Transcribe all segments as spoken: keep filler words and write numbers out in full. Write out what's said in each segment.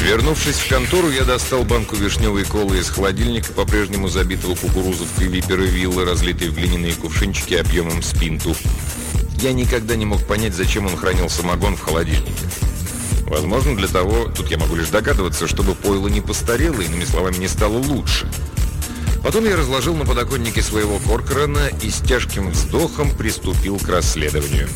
Вернувшись в контору, я достал банку вишневой колы из холодильника, по-прежнему забитого кукурузовкой Випера Вилла, разлитой в глиняные кувшинчики объемом с пинту. Я никогда не мог понять, зачем он хранил самогон в холодильнике. Возможно, для того, тут я могу лишь догадываться, чтобы пойло не постарело, иными словами, не стало лучше. Потом я разложил на подоконнике своего Коркорана и с тяжким вздохом приступил к расследованию.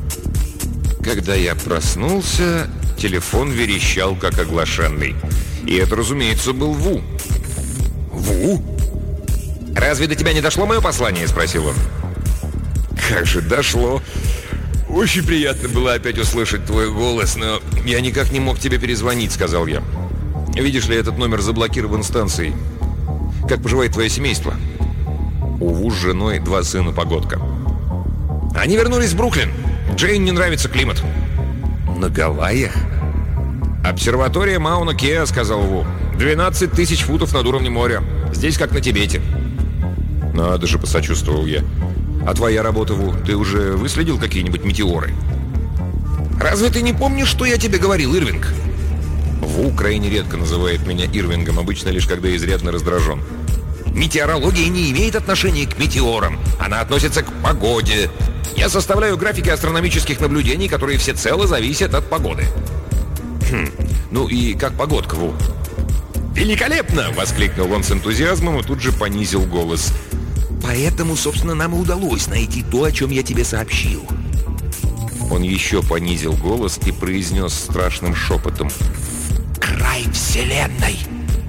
Когда я проснулся, телефон верещал, как оглашенный. И это, разумеется, был Ву. «Ву? Разве до тебя не дошло мое послание?» — спросил он. «Как же дошло. Очень приятно было опять услышать твой голос, но я никак не мог тебе перезвонить», — сказал я. «Видишь ли, этот номер заблокирован станцией. Как поживает твое семейство?» У Ву с женой два сына погодка. «Они вернулись в Бруклин. Джейн не нравится климат». «На Гавайях?» «Обсерватория Мауна-Кеа», — сказал Ву. «двенадцать тысяч футов над уровнем моря. Здесь как на Тибете». «Надо же», — посочувствовал я. «А твоя работа, Ву, ты уже выследил какие-нибудь метеоры?» «Разве ты не помнишь, что я тебе говорил, Ирвинг?» Ву крайне редко называет меня Ирвингом, обычно лишь когда изрядно раздражен. «Метеорология не имеет отношения к метеорам. Она относится к погоде. Я составляю графики астрономических наблюдений, которые всецело зависят от погоды». «Хм, ну и как погодка, Ву?» «Великолепно!» — воскликнул он с энтузиазмом и тут же понизил голос. «Поэтому, собственно, нам и удалось найти то, о чем я тебе сообщил». Он еще понизил голос и произнес страшным шепотом: «Край Вселенной!»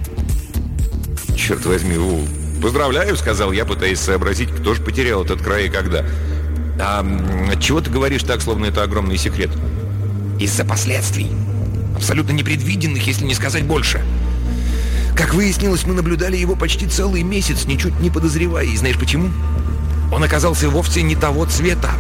«Черт возьми, Ву, поздравляю», — сказал я, пытаясь сообразить, кто же потерял этот край и когда. «А чего ты говоришь так, словно это огромный секрет?» «Из-за последствий. Абсолютно непредвиденных, если не сказать больше. Как выяснилось, мы наблюдали его почти целый месяц, ничуть не подозревая. И знаешь почему? Он оказался вовсе не того цвета».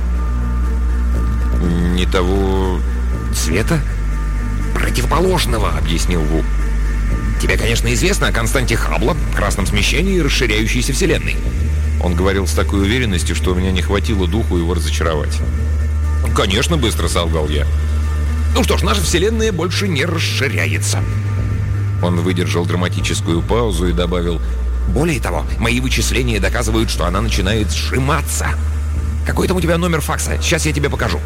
«Не того цвета?» «Противоположного», — объяснил Ву. «Тебе, конечно, известно о константе Хаббла, красном смещении и расширяющейся Вселенной». Он говорил с такой уверенностью, что у меня не хватило духу его разочаровать. «Конечно», — быстро солгал я. «Ну что ж, наша Вселенная больше не расширяется». Он выдержал драматическую паузу и добавил: «Более того, мои вычисления доказывают, что она начинает сжиматься. Какой там у тебя номер факса? Сейчас я тебе покажу».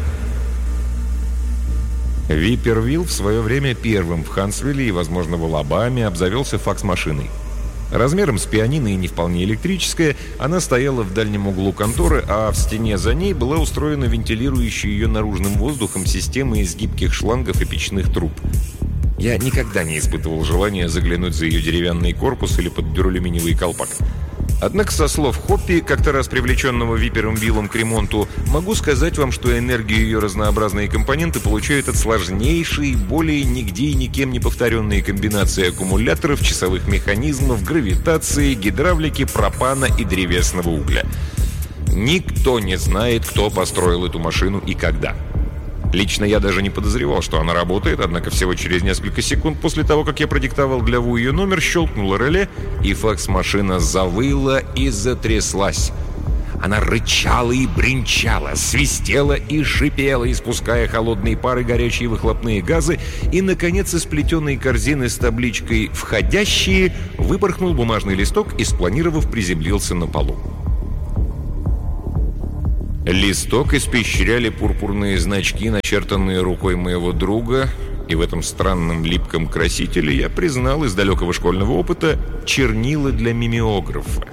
Випервилл в свое время первым в Хансвилле и, возможно, в Алабаме обзавелся факс-машиной. Размером с пианино и не вполне электрическая, она стояла в дальнем углу конторы, а в стене за ней была устроена вентилирующая ее наружным воздухом система из гибких шлангов и печных труб. Я никогда не испытывал желания заглянуть за ее деревянный корпус или под дюралюминиевый колпак. Однако, со слов Хоппи, как-то раз привлеченного Випером-Виллом к ремонту, могу сказать вам, что энергию ее разнообразные компоненты получают от сложнейшей, более нигде и никем не повторенной комбинации аккумуляторов, часовых механизмов, гравитации, гидравлики, пропана и древесного угля. Никто не знает, кто построил эту машину и когда. Лично я даже не подозревал, что она работает, однако всего через несколько секунд после того, как я продиктовал для Ву ее номер, щелкнуло реле, и факс-машина завыла и затряслась. Она рычала и бренчала, свистела и шипела, испуская холодные пары, горячие выхлопные газы, и, наконец, из плетеной корзины с табличкой «Входящие» выпорхнул бумажный листок и, спланировав, приземлился на полу. Листок испещряли пурпурные значки, начертанные рукой моего друга, и в этом странном липком красителе я признал из далекого школьного опыта чернила для мимеографа.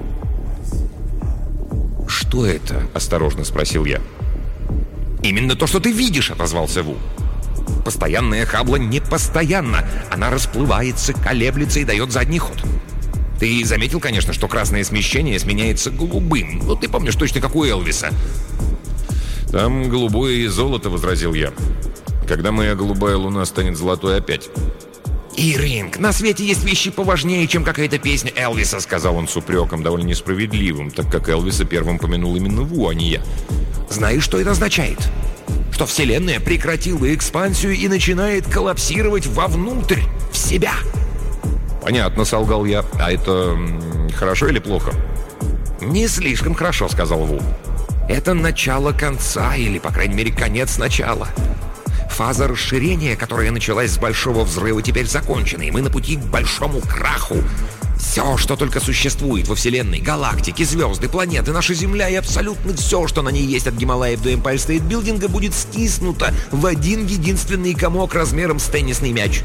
«Что это?» – осторожно спросил я. «Именно то, что ты видишь», – отозвался Ву. «Постоянная Хаббла непостоянна. Она расплывается, колеблется и дает задний ход. Ты заметил, конечно, что красное смещение сменяется голубым. Ну, ты помнишь точно, как у Элвиса». «Там голубое и золото», — возразил я. «Когда моя голубая луна станет золотой опять». «Иринг, на свете есть вещи поважнее, чем какая-то песня Элвиса», — сказал он с упреком, довольно несправедливым, так как Элвиса первым помянул именно Ву, а не я. «Знаешь, что это означает? Что Вселенная прекратила экспансию и начинает коллапсировать вовнутрь, в себя». «Понятно», — солгал я. «А это хорошо или плохо?» «Не слишком хорошо», — сказал Ву. «Это начало конца, или, по крайней мере, конец начала. Фаза расширения, которая началась с Большого Взрыва, теперь закончена, и мы на пути к большому краху. Все, что только существует во Вселенной, галактики, звезды, планеты, наша Земля и абсолютно все, что на ней есть от Гималаев до Эмпайр Стейт Билдинга, будет стиснуто в один единственный комок размером с теннисный мяч.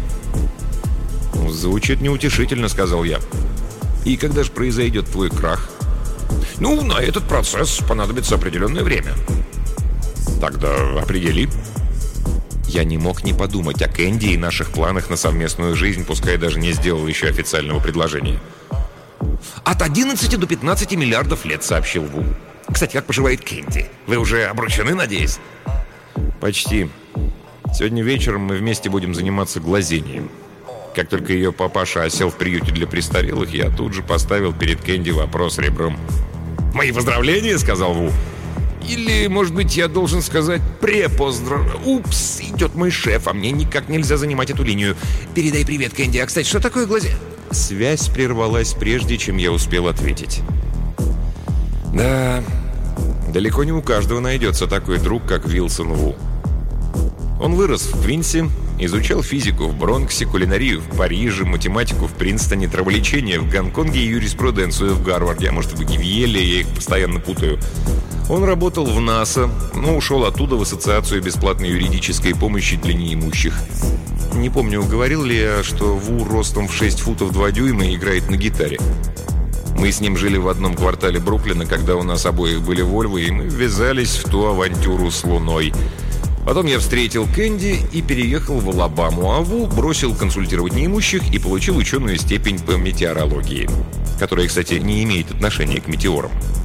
«Звучит неутешительно», — сказал я. «И когда же произойдет твой крах?» «Ну, на этот процесс понадобится определенное время». «Тогда определи». Я не мог не подумать о Кэнди и наших планах на совместную жизнь, пускай даже не сделал еще официального предложения. «От одиннадцати до пятнадцати миллиардов лет», — сообщил Ву. «Кстати, как поживает Кэнди? Вы уже обручены, надеюсь?» «Почти. Сегодня вечером мы вместе будем заниматься глазением. Как только ее папаша осел в приюте для престарелых, я тут же поставил перед Кэнди вопрос ребром». «Мои поздравления», — сказал Ву. «Или, может быть, я должен сказать препоздрав... Упс, идет мой шеф, а мне никак нельзя занимать эту линию. Передай привет, Кэнди. А, кстати, что такое глазе?» Связь прервалась, прежде чем я успел ответить. Да, далеко не у каждого найдется такой друг, как Вилсон Ву. Он вырос в Квинсе, изучал физику в Бронксе, кулинарию в Париже, математику в Принстоне, траволечение в Гонконге и юриспруденцию в Гарварде, а может быть и в Йеле, я их постоянно путаю. Он работал в НАСА, но ушел оттуда в Ассоциацию бесплатной юридической помощи для неимущих. Не помню, говорил ли я, что Ву ростом в шесть футов два дюйма и играет на гитаре. Мы с ним жили в одном квартале Бруклина, когда у нас обоих были Вольвы, и мы ввязались в ту авантюру с Луной. Потом я встретил Кэнди и переехал в Алабаму, а Ву бросил консультировать неимущих и получил ученую степень по метеорологии, которая, кстати, не имеет отношения к метеорам.